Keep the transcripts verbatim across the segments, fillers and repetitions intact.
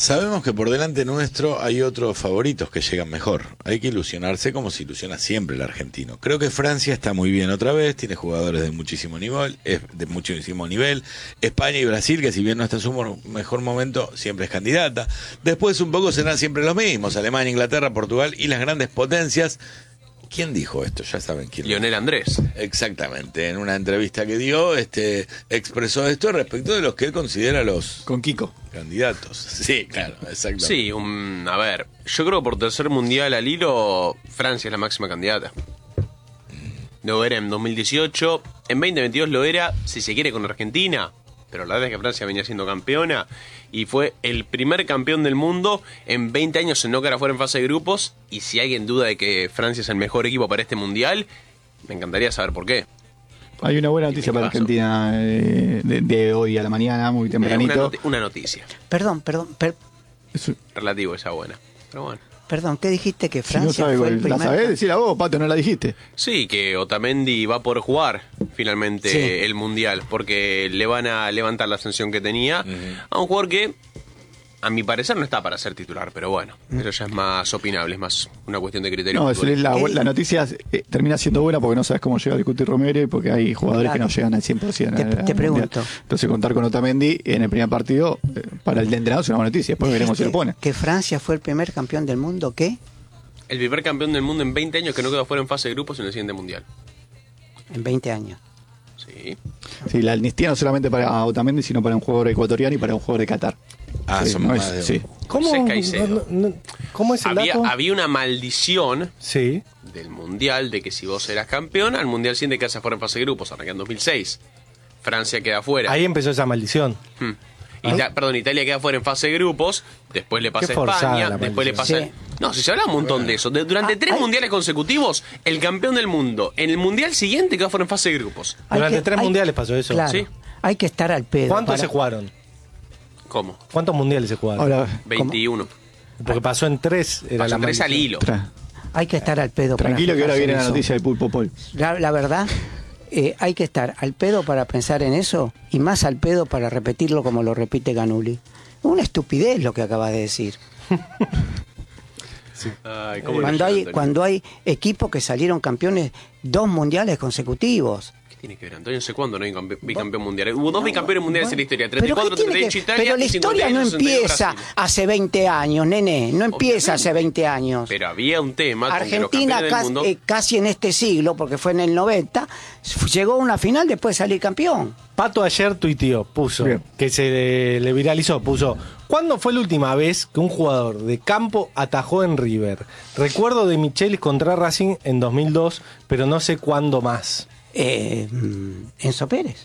Sabemos que por delante nuestro hay otros favoritos que llegan mejor. Hay que ilusionarse como se ilusiona siempre el argentino. Creo que Francia está muy bien otra vez, tiene jugadores de muchísimo nivel, es de muchísimo nivel. España y Brasil, que si bien no está en su mejor momento, siempre es candidata. Después un poco serán siempre los mismos, Alemania, Inglaterra, Portugal y las grandes potencias. ¿Quién dijo esto? Ya saben quién. Lionel Andrés. Exactamente. En una entrevista que dio, este, expresó esto respecto de los que él considera los... Con Kiko. Candidatos. Sí, claro, exactamente. Sí, un, a ver, yo creo que por tercer mundial al hilo, Francia es la máxima candidata. Lo era en dos mil dieciocho, en veinte veintidós lo era, si se quiere, con Argentina, pero la verdad es que Francia venía siendo campeona y fue el primer campeón del mundo en veinte años en no quedar fuera en fase de grupos. Y si alguien duda de que Francia es el mejor equipo para este mundial, me encantaría saber por qué. Hay una buena noticia para Argentina eh, de, de hoy a la mañana, muy tempranito. Una, noti- una noticia. Perdón, perdón, per- Relativo esa buena, pero bueno. perdón, ¿qué dijiste? Que Si no Francia sabe, fue el ¿la primer... sabés? Decila vos, Pato, no la dijiste. Sí, que Otamendi va a poder jugar finalmente Sí. el Mundial, porque le van a levantar la sanción que tenía uh-huh. a un jugador que, a mi parecer, no está para ser titular, pero bueno, uh-huh. eso ya es más opinable, es más una cuestión de criterio. No, es la, la noticia eh, termina siendo buena porque no sabes cómo llega el Cuti Romero y porque hay jugadores claro. que no llegan al cien por ciento. Te, te pregunto. Mundial. Entonces, contar con Otamendi en el primer partido, eh, para el entrenador es una buena noticia, después veremos si lo pone. ¿Que Francia fue el primer campeón del mundo? ¿Qué? El primer campeón del mundo en veinte años que no quedó fuera en fase de grupos en el siguiente mundial. En veinte años. Sí. Sí, la amnistía no solamente para Otamendi, sino para un jugador ecuatoriano y para un jugador de Qatar. Ah, sí, son no más es, de... sí. ¿Cómo, no, no, no, ¿Cómo es el había, dato? había una maldición sí. del mundial de que si vos eras campeón, al mundial siguiente quedas fuera en fase de grupos. Arranca en dos mil seis. Francia queda fuera. Ahí empezó esa maldición. Hmm. Ita- perdón, Italia queda fuera en fase de grupos, después le pasa a España, después le pasa... Sí. No, si se habla un montón de eso. De, durante ah, tres hay... mundiales consecutivos, el campeón del mundo, en el mundial siguiente quedó fuera en fase de grupos. Durante que, tres hay... mundiales pasó eso. Claro. Sí. Hay que estar al pedo. ¿Cuántos para... se jugaron? ¿Cómo? ¿Cuántos mundiales se jugaron? Ahora, veintiuno. Porque pasó en tres. Era pasó la en tres al hilo. Tra... Hay que estar al pedo. Tranquilo que ahora viene eso. la noticia del Pulpo Pol. La, la verdad... Eh, hay que estar al pedo para pensar en eso y más al pedo para repetirlo como lo repite Ganuli. Una estupidez lo que acaba de decir. Sí. Ay, cuando, hay, cuando hay equipos que salieron campeones dos mundiales consecutivos. ¿Qué tiene que ver, Antonio? No sé cuándo no hay campe- bicampeón mundial. Hubo dos no, bicampeones mundiales bueno, en la historia. treinta y cuatro, treinta y ocho Italia. Pero la historia no empieza hace veinte años, nene. No empieza Obviamente. hace veinte años. Pero había un tema. Argentina con que los casi, mundo... eh, casi en este siglo, porque fue en el noventa, llegó a una final después de salir campeón. Pato ayer tuiteó, puso, Bien. que se le, le viralizó, puso, ¿cuándo fue la última vez que un jugador de campo atajó en River? Recuerdo de Michelis contra Racing en dos mil dos, pero no sé cuándo más. Eh, Enzo Pérez.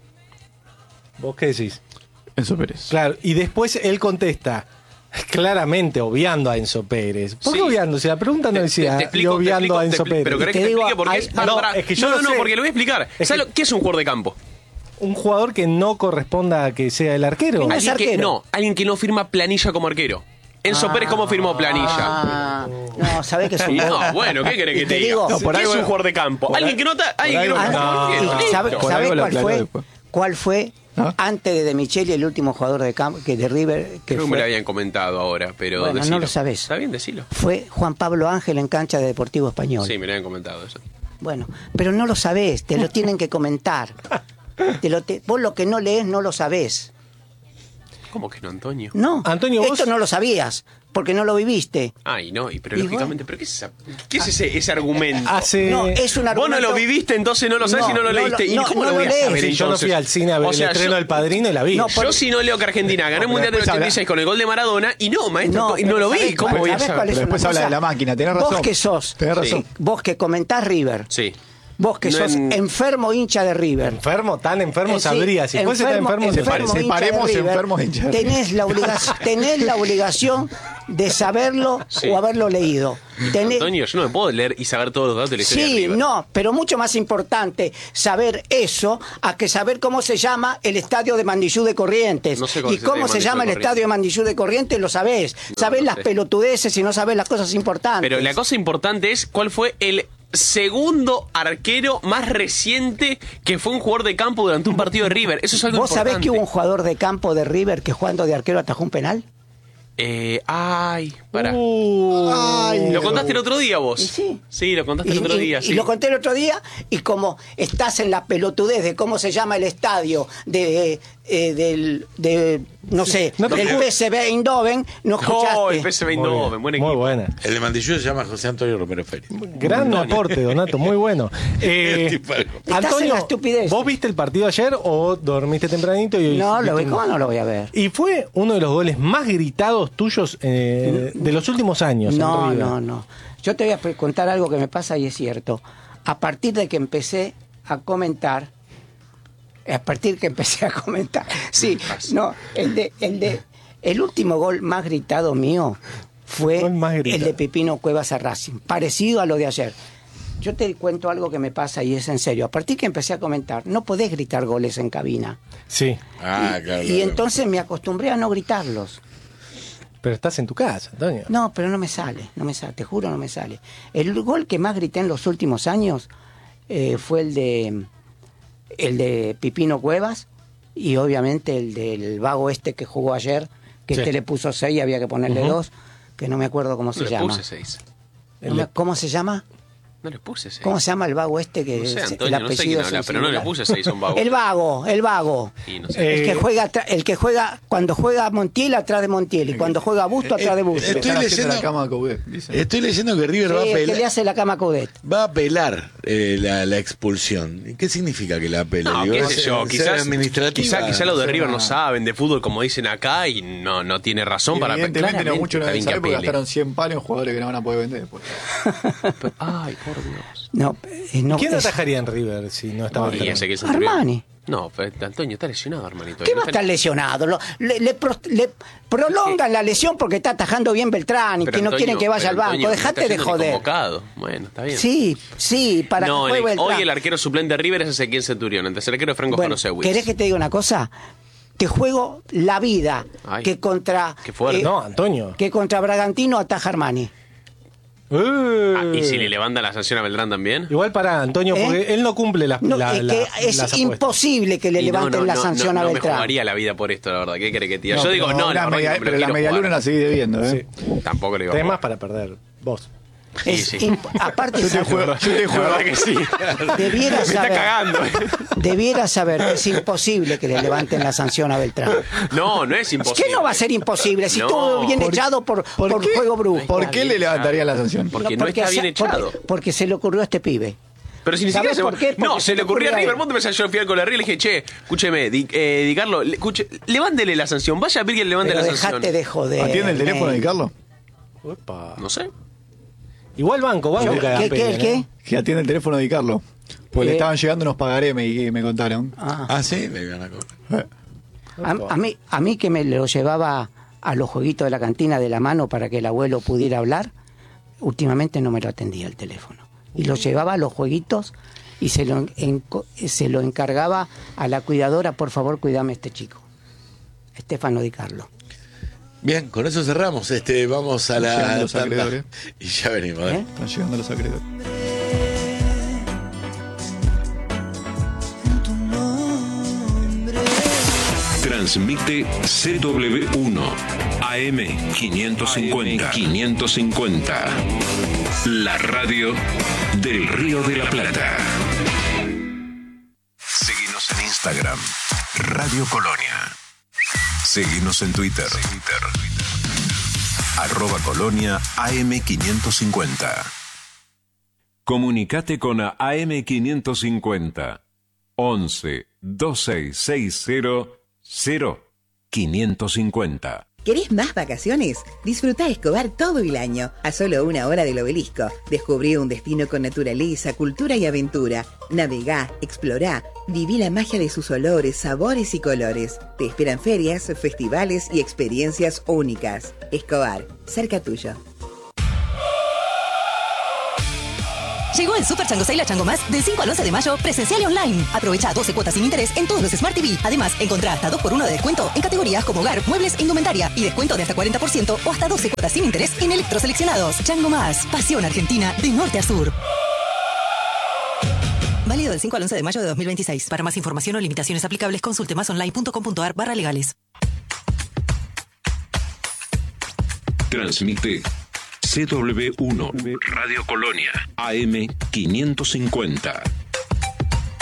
¿Vos qué decís? Enzo Pérez. Claro, y después él contesta, claramente obviando a Enzo Pérez. ¿Por qué sí. obviando? Si la pregunta no decía te, te explico, obviando te explico, a Enzo te, Pérez. Pero querés que te explique por qué es... No, para, es que yo no, no, no, sé. porque lo voy a explicar. Es ¿Sabes que, qué es un jugador de campo? Un jugador que no corresponda a que sea el arquero. No, alguien es arquero. Que, no, alguien que no firma planilla como arquero. Enzo ah, Pérez, ¿cómo firmó planilla? Ah, no, ¿sabés que es un jugador? No, bueno, ¿qué querés que te, te diga? Digo, no, por ¿Qué es un jugador de campo? Alguien que no está... Alguien que no ¿Sabés cuál fue? ¿Cuál fue? ¿Ah? Antes de De Micheli, el último jugador de campo, que de River... Que Creo fue... me lo habían comentado ahora, pero bueno, decilo. no lo sabés. Está bien, decilo. Fue Juan Pablo Ángel en cancha de Deportivo Español. Sí, me lo habían comentado eso. Bueno, pero no lo sabés, te lo tienen que comentar. Te lo te... Vos lo que no lees no lo sabés. ¿Cómo que no, Antonio? No, Antonio, esto vos... no lo sabías, porque no lo viviste. Ay, no, y pero y lógicamente, bueno. ¿pero qué es, esa, qué es ese, ese argumento? Hace... No, es un argumento... Vos no lo viviste, entonces no lo sabés no, y no lo leíste. No, ¿Y no, cómo no lo voy lo a saber, lees. entonces? Yo no fui al cine a ver o sea, el estreno yo... del Padrino y la vi. No, por... Yo sí no leo que Argentina ganó el Mundial del ochenta y seis habla... con el gol de Maradona y no, maestro, no, no lo vi. ¿Cómo voy a saber? Pero después habla de la máquina, tenés razón. Vos que sos, tenés razón. Sí. Vos que comentás River. Sí. Vos que no sos en... enfermo hincha de River. Enfermo, tan enfermo eh, sí, sabría. Si fuese tan enfermo, enfermo se separemos enfermos hincha de tenés River. la, obligación, tenés la obligación de saberlo sí. o haberlo leído. Tenés... Antonio, yo no me puedo leer y saber todos los datos de la historia Sí, de River. no, pero mucho más importante saber eso a que saber cómo se llama el estadio de Mandillú de Corrientes. No sé cómo y cómo se llama el estadio de Mandillú de Corrientes, lo sabés. No, sabés no las sé. pelotudeces y no sabés las cosas importantes. Pero la cosa importante es cuál fue el segundo arquero más reciente que fue un jugador de campo durante un partido de River. Eso es algo ¿Vos importante. sabés que hubo un jugador de campo de River que jugando de arquero atajó un penal? Eh, ay, pará. Uh, Ay, Lo contaste el otro día vos. Y sí. Sí, lo contaste el Y, otro y- día. y sí. lo conté el otro día, y como estás en la pelotudez de cómo se llama el estadio de, eh, del, de, no sé, No te del puedo- P S V Eindhoven, no escuchaste. Oh, el P S V Eindhoven, buen muy equipo. buena. El de Mandillú se llama José Antonio Romero Feria. Gran aporte, Donato, muy bueno. Eh, Tipo algo. Estás en Antonio, la estupidez. ¿vos viste el partido ayer o dormiste tempranito? Y hoy No, lo viste vi, un- ¿cómo no lo voy a ver? Y fue uno de los goles más gritados tuyos eh, de los últimos años. en No, River. no, no. Yo te voy a pre- contar algo que me pasa y es cierto. A partir de que empecé a comentar, a partir que empecé a comentar, sí, no, el de, el de, el último gol más gritado mío fue Gol más el gritado. de Pipino Cuevas a Racing, parecido a lo de ayer. Yo te cuento algo que me pasa y es en serio. A partir que empecé a comentar, no podés gritar goles en cabina. Sí, Ah, y, claro. y claro. entonces me acostumbré a no gritarlos. pero estás en tu casa, Antonio. No, pero no me sale, no me sale, te juro no me sale. El gol que más grité en los últimos años eh, fue el de el de Pipino Cuevas y obviamente el del vago este que jugó ayer, que Sí. este le puso seis y había que ponerle Ujú. dos, que no me acuerdo cómo se No le llama. puse seis. No me- ¿Cómo se llama? No le puse seis. ¿Cómo se llama el vago este que No sé, es- Antonio, el no sé apellido quién habla, es pero no le singular? puse seis a un vago. El vago, el vago. Y no sé. Eh, El que juega atra- el que juega cuando juega Montiel atrás de Montiel y cuando juega Busto atrás de Eh, Busto. eh, Le Estoy están haciendo leyendo- la cama a Coudet, dice. Estoy leyendo que River va a Sí, el que le apelar, hace la cama a Coudet. va a apelar eh, la, la expulsión. ¿Qué significa que la apela? No, Digo, qué ¿va a sé ser- yo, ser quizás, administrativa? quizá, quizá lo de no sé River no nada. saben de fútbol como dicen acá y no, no tiene razón para Evidentemente no claramente mucho no está deben bien que saber porque apele. gastaron cien palos en jugadores que no van a poder vender después. Pero- Ay, por Dios. No, eh, no, ¿Quién es- atajaría en River si no estaba Y Armani? ese que es Centurión. Armani. No, pero Antonio está lesionado, hermanito. ¿Qué No va a está- estar lesionado? Lo- le, le pro- le prolongan la lesión porque está atajando bien Beltrán y pero que no Antonio- quieren que vaya pero al banco. Antonio no Dejate está de siendo ni joder. convocado. Bueno, está bien. Sí, sí, para no, que juegue el- Beltrán. hoy el arquero suplente de River es Ezequiel Centurión. El tercer arquero es Franco Bueno, Janosewicz. ¿querés que te diga una cosa? Te juego la vida Ay, que contra qué fuerte. eh, No, Antonio. que contra Bragantino ataja Armani. Eh. Ah, ¿y si le levanta la sanción a Beltrán también? Igual para Antonio, ¿Eh? porque él no cumple las No, la- es la- que las es apuestas. imposible que le Y no, levanten no, la no, sanción no, a no me Beltrán. jugaría la vida por esto, la verdad. ¿Qué querés que te diga? No, Yo digo, pero no, la la verdad media- que no me lo pero la quiero media jugar. luna la seguís debiendo, ¿eh? Sí. Tampoco le digo. Tenés más para perder, vos. Es Sí, sí. imp- aparte, Yo te ¿sabes? juego, yo te La juego. verdad que sí. Debiera Me está saber, cagando. debiera saber que es imposible que le levanten la sanción a Beltrán. No, no es imposible. ¿Qué no va a ser imposible? Si No. estuvo bien ¿Por- echado por, ¿Por por qué? juego brusco. ¿Por Está qué le bien levantaría la sanción? Porque no está se- bien echado. Porque, porque se le ocurrió a este pibe. Pero si ni siquiera ¿Sabés se... por qué? No, Porque se se le le ocurrió a ocurrió a River. él. Vos te pensás, yo fui al con la River y le dije, che, escúcheme, di, eh, Di Carlo, le- escuche, levántele la sanción. Vaya a pedir que le levante Pero la sanción. dejate de joder. ¿Atiende el teléfono de men. Carlos? Uepa. No sé. Igual banco, banco. Yo- que haga ¿Qué, qué, pena, el qué? ¿eh? Que atiende el teléfono de Carlos. Pues le Eh. estaban llegando unos pagaré, me, me contaron. Ah. Ah, sí, le iban a cobrar. Eh. A, a mí, a mí que me lo llevaba a los jueguitos de la cantina de la mano para que el abuelo pudiera hablar, últimamente no me lo atendía el teléfono. Y lo llevaba a los jueguitos y se lo, enco- se lo encargaba a la cuidadora, por favor, cuídame a este chico. Estefano Di Carlo. Bien, con eso cerramos. Este, vamos a Están llegando la los tanda. acreedores. Y ya venimos. ¿eh? ¿Eh? Están llegando los acreedores. Transmite C W uno A M quinientos cincuenta. quinientos cincuenta. La radio del Río de la Plata. Seguinos en Instagram, Radio Colonia. Seguinos en Twitter, arroba Colonia A M quinientos cincuenta. Comunicate con A M quinientos cincuenta. once veintiséis sesenta cero quinientos cincuenta. ¿Querés más vacaciones? Disfruta Escobar todo el año, a solo una hora del obelisco. Descubrí un destino con naturaleza, cultura y aventura. Navegá, explorá, viví la magia de sus olores, sabores y colores. Te esperan ferias, festivales y experiencias únicas. Escobar, cerca tuyo. Llegó el Super Chango Sale a Chango Más del cinco al once de mayo, presencial y online. Aprovecha doce cuotas sin interés en todos los Smart T V. Además, encontrá hasta dos por uno de descuento en categorías como hogar, muebles e indumentaria. Y descuento de hasta cuarenta por ciento o hasta doce cuotas sin interés en electroseleccionados. Chango Más, pasión argentina de norte a sur. Válido del cinco al once de mayo de dos mil veintiséis. Para más información o limitaciones aplicables, consulte más online punto com punto ar barra legales. Transmite C W uno, Radio Colonia, A M quinientos cincuenta.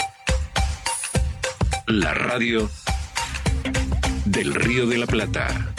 La radio del Río de la Plata.